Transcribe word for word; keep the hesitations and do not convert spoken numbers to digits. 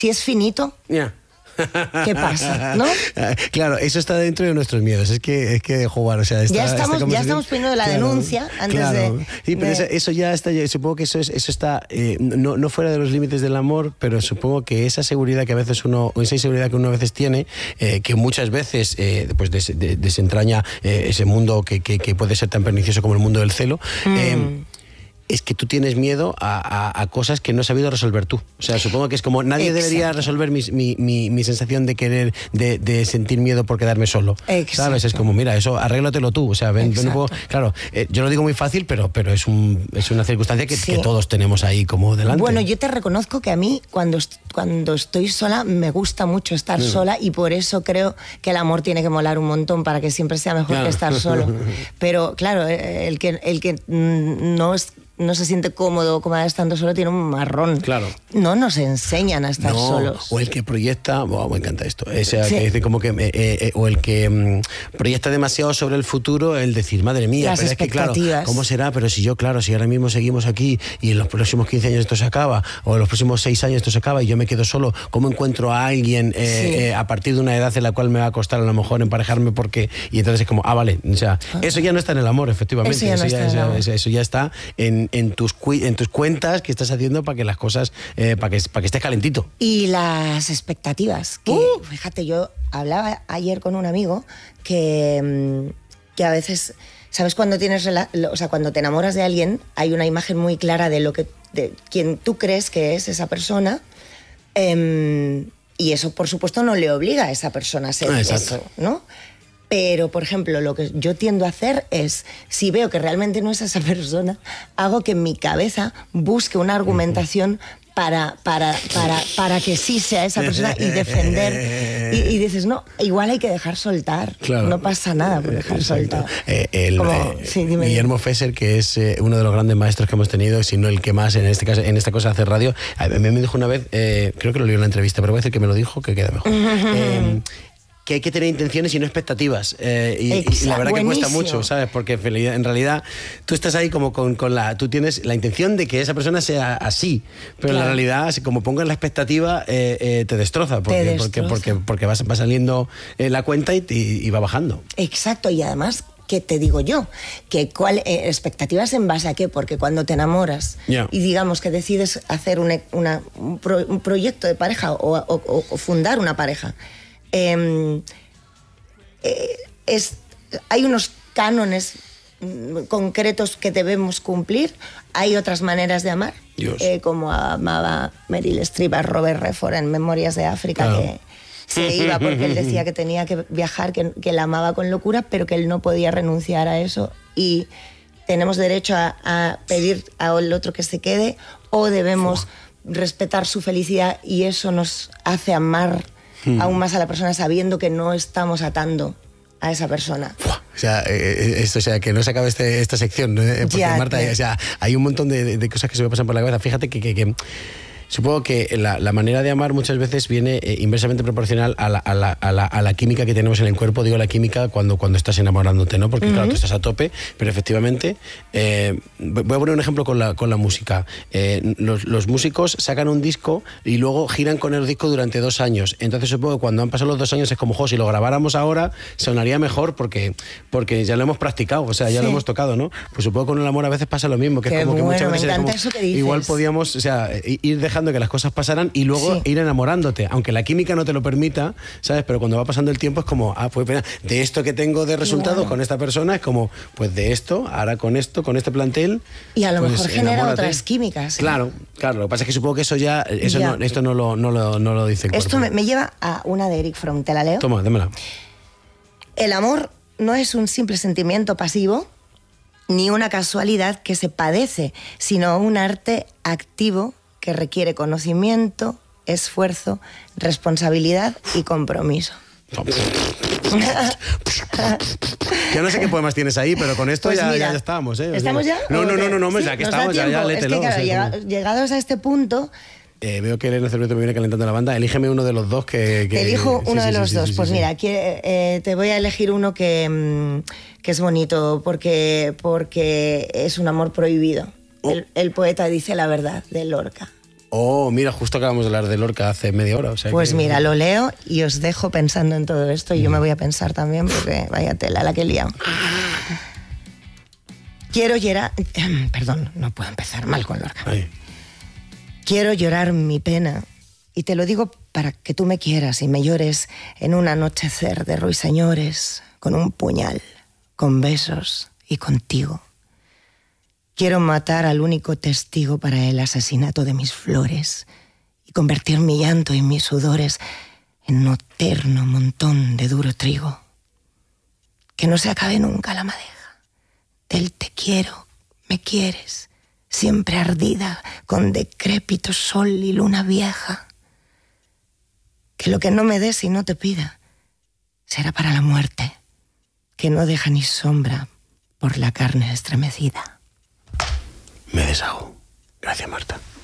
si es finito, yeah. ¿qué pasa? ¿No? Claro, eso está dentro de nuestros miedos. Es que, es que jugar, o sea, esta, ya estamos, esta ya estamos poniendo la claro, denuncia antes claro. de. Sí, pero de... Eso, eso ya está. Supongo que eso es, eso está eh, no, no fuera de los límites del amor, pero supongo que esa seguridad que a veces uno, o esa inseguridad que uno a veces tiene, eh, que muchas veces eh, pues des, des, desentraña eh, ese mundo que, que, que puede ser tan pernicioso como el mundo del celo. Mm. Eh, es que tú tienes miedo a, a, a cosas que no has sabido resolver tú. O sea, supongo que es como nadie Exacto. debería resolver mi, mi, mi, mi sensación de querer, de, de sentir miedo por quedarme solo. Exacto. ¿Sabes? Es como, mira, eso arréglatelo tú. O sea, ven, ven un poco, claro, eh, yo lo digo muy fácil, pero, pero es, un, es una circunstancia que, sí. que todos tenemos ahí como delante. Bueno, yo te reconozco que a mí, cuando, cuando estoy sola, me gusta mucho estar sí. sola, y por eso creo que el amor tiene que molar un montón para que siempre sea mejor claro. que estar solo. Pero, claro, el que, el que no es... no se siente cómodo o cómoda estando solo, tiene un marrón. Claro. No nos enseñan a estar no, solos. O el que proyecta, oh, me encanta esto, ese sí. que dice como que, eh, eh, o el que mm, proyecta demasiado sobre el futuro, el decir, madre mía, las pero expectativas. Es que, claro, ¿cómo será? Pero si yo, claro, si ahora mismo seguimos aquí y en los próximos quince años esto se acaba, o en los próximos seis años esto se acaba y yo me quedo solo, ¿cómo encuentro a alguien eh, sí. eh, a partir de una edad en la cual me va a costar a lo mejor emparejarme? Porque, y entonces es como, ah, vale, o sea, ah. eso ya no está en el amor, efectivamente. Eso ya, no eso, está ya, en el amor. Eso, eso ya está en, en tus en tus cuentas que estás haciendo para que las cosas, eh, para que, para que estés calentito. Y las expectativas, que uh. fíjate, yo hablaba ayer con un amigo que, que a veces, ¿sabes? Cuando tienes, o sea, cuando te enamoras de alguien, hay una imagen muy clara de lo que, de quien tú crees que es esa persona, eh, y eso, por supuesto, no le obliga a esa persona a ser ah, eso, ¿no? Pero, por ejemplo, lo que yo tiendo a hacer es, si veo que realmente no es esa persona, hago que en mi cabeza busque una argumentación para, para, para, para que sí sea esa persona y defender. Y, y dices, no, igual hay que dejar soltar. Claro. No pasa nada por dejar Exacto. soltar. Eh, el, Como, eh, sí, Guillermo Fesser, que es eh, uno de los grandes maestros que hemos tenido, si no el que más en este caso, en esta cosa de hacer radio, a mí me dijo una vez, eh, creo que lo leí en la entrevista, pero voy a decir que me lo dijo, que queda mejor. eh, que hay que tener intenciones y no expectativas, eh, y, y la verdad Buenísimo. que cuesta mucho, ¿sabes? Porque en realidad tú estás ahí como con, con la... Tú tienes la intención de que esa persona sea así, pero claro. en la realidad, como pongas la expectativa, eh, eh, te destroza, porque, te destroza. porque, porque, porque va, va saliendo eh, la cuenta y, y, y va bajando. Exacto, y además... ¿Qué te digo yo? Que cuál, eh, expectativas en base a qué, porque cuando te enamoras yeah. y digamos que decides hacer una, una, un, pro, un proyecto de pareja o, o, o fundar una pareja, eh, eh, es, hay unos cánones concretos que debemos cumplir, hay otras maneras de amar, eh, como amaba Meryl Streep a Robert Redford en Memorias de África, claro. que se iba porque él decía que tenía que viajar, que, que la amaba con locura, pero que él no podía renunciar a eso, y tenemos derecho a, a pedir al otro que se quede, o debemos Uf. respetar su felicidad, y eso nos hace amar hmm. aún más a la persona, sabiendo que no estamos atando a esa persona. Uf. O sea, eh, esto, o sea, que no se acabe este, esta sección, ¿no? Porque ya, Marta, o sea, hay un montón de, de cosas que se me pasan por la cabeza. Fíjate que... que, que supongo que la, la manera de amar muchas veces viene eh, inversamente proporcional a la, a, la, a, la, a la química que tenemos en el cuerpo. Digo la química cuando, cuando estás enamorándote, ¿no? Porque uh-huh. claro, tú estás a tope, pero efectivamente... Eh, voy a poner un ejemplo con la, con la música. Eh, los, los músicos sacan un disco y luego giran con el disco durante dos años. Entonces supongo que cuando han pasado los dos años es como, jo, si lo grabáramos ahora sonaría mejor porque, porque ya lo hemos practicado, o sea, ya sí. lo hemos tocado, ¿no? Pues supongo que con el amor a veces pasa lo mismo, que Qué es como bueno, que muchas veces me encanta como, eso que dices. igual podíamos, o sea, ir dejando que las cosas pasaran y luego sí. ir enamorándote, aunque la química no te lo permita, ¿sabes? Pero cuando va pasando el tiempo es como, ah, pues de esto que tengo de resultados bueno. con esta persona, es como, pues de esto, ahora con esto, con este plantel... Y a lo pues mejor genera enamórate. otras químicas. ¿eh? Claro, claro, lo que pasa es que supongo que eso ya, eso ya. No, esto no lo, no, lo, no lo dice el cuerpo. Esto me, me lleva a una de Eric Fromm, ¿te la leo? Toma, démela. El amor no es un simple sentimiento pasivo, ni una casualidad que se padece, sino un arte activo que requiere conocimiento, esfuerzo, responsabilidad y compromiso. Ya no sé qué poemas tienes ahí, pero con esto pues ya, ya, ya estábamos, ¿eh? ¿Estamos ya? No, no, no, no, no, sí, ya que estamos, ya, ya lételo. Es que, claro, sí, llega, como... llegados a este punto... Eh, veo que Elena Cerveto me viene calentando la banda. Elígeme uno de los dos que... que Elijo uno sí, de sí, los sí, dos. Sí, sí, pues sí, mira, sí. Aquí, eh, te voy a elegir uno que, que es bonito, porque, porque es un amor prohibido. Oh. El, el poeta dice la verdad, de Lorca. Oh, mira, justo acabamos de hablar de Lorca hace media hora. O sea pues que... mira, lo leo y os dejo pensando en todo esto, y yo me voy a pensar también, porque vaya tela la que he liado. Quiero llorar... Perdón, no puedo empezar mal con Lorca. Ay. Quiero llorar mi pena, y te lo digo para que tú me quieras y me llores en un anochecer de ruiseñores, con un puñal, con besos y contigo. Quiero matar al único testigo para el asesinato de mis flores y convertir mi llanto y mis sudores en un eterno montón de duro trigo. Que no se acabe nunca la madeja del te quiero, me quieres, siempre ardida con decrépito sol y luna vieja. Que lo que no me des y no te pida será para la muerte, que no deja ni sombra por la carne estremecida. Me deshago. Gracias, Marta.